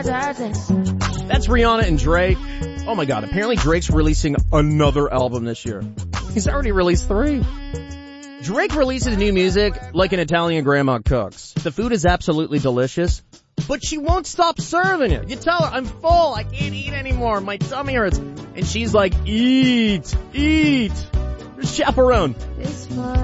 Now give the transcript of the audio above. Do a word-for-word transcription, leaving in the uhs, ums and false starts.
That's Rihanna and Drake. Oh my god, apparently Drake's releasing another album this year. He's already released three. Drake releases new music like an Italian grandma cooks. The food is absolutely delicious, but she won't stop serving it. You tell her, I'm full, I can't eat anymore, my tummy hurts. And she's like, eat, eat. Chaperone.